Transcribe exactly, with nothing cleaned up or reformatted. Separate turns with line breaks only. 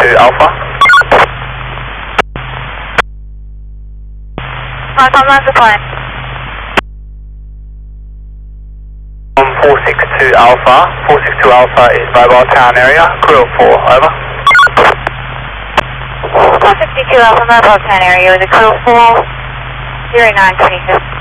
two Alpha.
Alpha, land the plane.
Um, four six two Alpha. four six two Alpha is mobile town area. Crew four, over.
four six two Alpha, mobile town area with a crew four, zero nine twenty-seven.